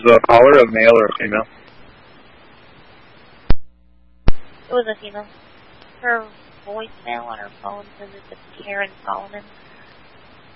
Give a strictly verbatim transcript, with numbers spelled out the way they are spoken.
the caller a male or a female? It was a female. Her voicemail on her phone says it's Karen Solomon.